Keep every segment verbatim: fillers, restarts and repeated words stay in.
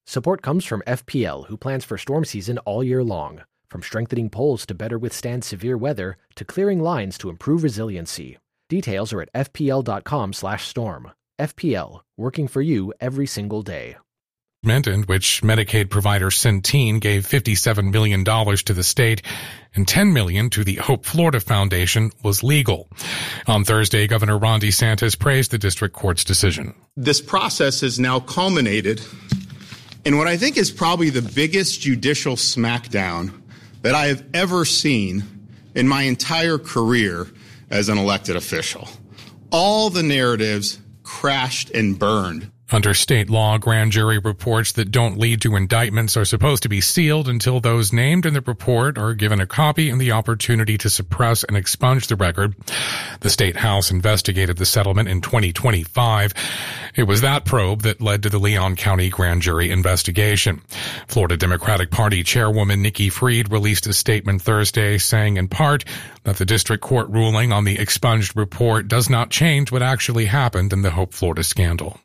Support comes from F P L, who plans for storm season all year long. From strengthening poles to better withstand severe weather, to clearing lines to improve resiliency. Details are at f p l dot com slash storm. F P L, working for you every single day. In which Medicaid provider Centene gave fifty-seven million dollars to the state and ten million dollars to the Hope Florida Foundation was legal. On Thursday, Governor Ron DeSantis praised the district court's decision. This process has now culminated in what I think is probably the biggest judicial smackdown that I have ever seen in my entire career as an elected official. All the narratives crashed and burned. Under state law, grand jury reports that don't lead to indictments are supposed to be sealed until those named in the report are given a copy and the opportunity to suppress and expunge the record. The state house investigated the settlement in twenty twenty-five. It was that probe that led to the Leon County grand jury investigation. Florida Democratic Party chairwoman Nikki Fried released a statement Thursday saying in part that the district court ruling on the expunged report does not change what actually happened in the Hope Florida scandal.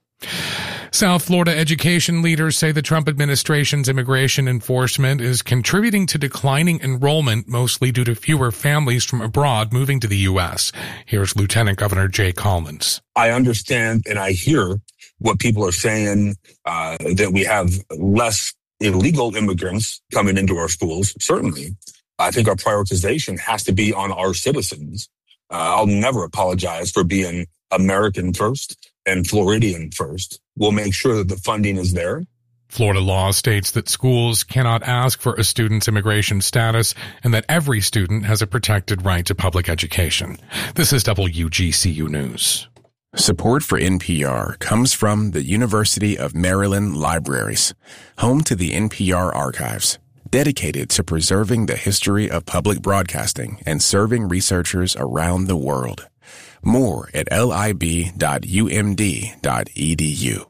South Florida education leaders say the Trump administration's immigration enforcement is contributing to declining enrollment, mostly due to fewer families from abroad moving to the U S. Here's Lieutenant Governor Jay Collins. I understand and I hear what people are saying, uh, that we have less illegal immigrants coming into our schools. Certainly, I think our prioritization has to be on our citizens. Uh, I'll never apologize for being American first and Floridian first. We'll make sure that the funding is there. Florida law states that schools cannot ask for a student's immigration status and that every student has a protected right to public education. This is W G C U News. Support for N P R comes from the University of Maryland Libraries, home to the N P R archives, dedicated to preserving the history of public broadcasting and serving researchers around the world. More at lib dot u m d dot e d u.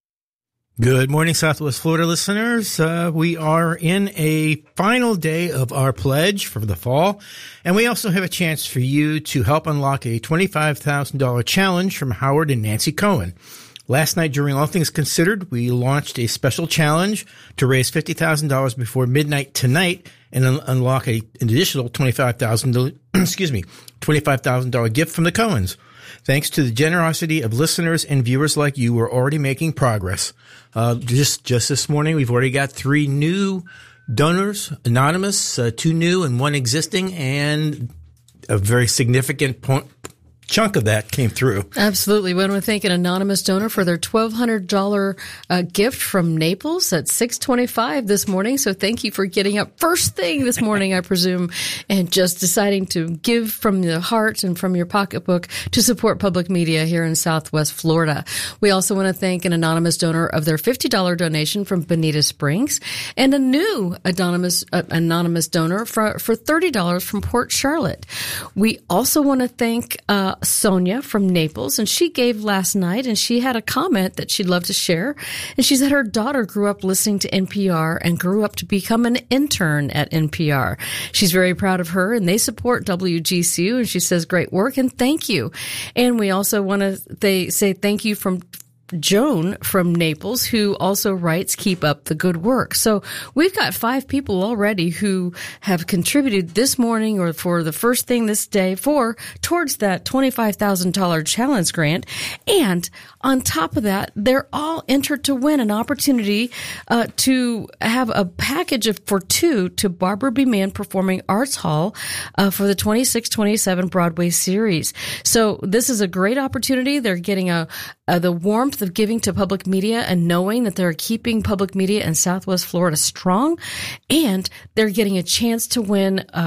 Good morning, Southwest Florida listeners. Uh, we are in a final day of our pledge for the fall, and we also have a chance for you to help unlock a twenty-five thousand dollars challenge from Howard and Nancy Cohen. Last night, during All Things Considered, we launched a special challenge to raise fifty thousand dollars before midnight tonight and un- unlock a, an additional twenty-five thousand dollars, excuse me, twenty-five thousand dollars gift from the Cohens. Thanks to the generosity of listeners and viewers like you, we're already making progress. Uh, just, just this morning, we've already got three new donors, anonymous, uh, two new and one existing, and a very significant point. Chunk of that came through. Absolutely. We want to thank an anonymous donor for their twelve hundred dollars uh, gift from Naples at six twenty-five this morning. So thank you for getting up first thing this morning, I presume, and just deciding to give from the heart and from your pocketbook to support public media here in Southwest Florida. We also want to thank an anonymous donor of their fifty dollars donation from Bonita Springs and a new anonymous uh, anonymous donor for, for thirty dollars from Port Charlotte. We also want to thank uh, Sonia from Naples, and she gave last night, and she had a comment that she'd love to share. And she said her daughter grew up listening to N P R and grew up to become an intern at N P R. She's very proud of her, and they support W G C U, and she says great work and thank you. And we also want to they say thank you from Joan from Naples, who also writes, keep up the good work. So we've got five people already who have contributed this morning or for the first thing this day for towards that twenty-five thousand dollars challenge grant. And on top of that, they're all entered to win an opportunity uh, to have a package of for two to Barbara B. Mann Performing Arts Hall uh, for the twenty-six twenty-seven Broadway series. So this is a great opportunity. They're getting a, a the warmth of giving to public media and knowing that they're keeping public media in Southwest Florida strong, and they're getting a chance to win a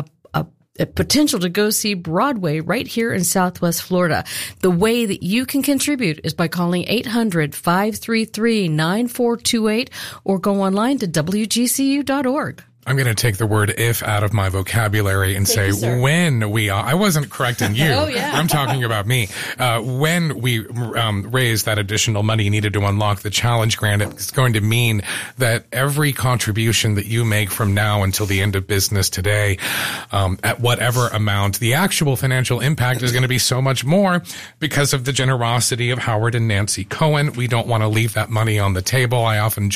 a potential to go see Broadway right here in Southwest Florida. The way that you can contribute is by calling eight hundred, five three three, nine four two eight or go online to w g c u dot org. I'm going to take the word if out of my vocabulary and Thank say you, when we are, I wasn't correcting you. Oh, yeah. I'm talking about me. Uh, when we um, raise that additional money needed to unlock the challenge grant, it's going to mean that every contribution that you make from now until the end of business today, um, at whatever amount, the actual financial impact is going to be so much more because of the generosity of Howard and Nancy Cohen. We don't want to leave that money on the table. I often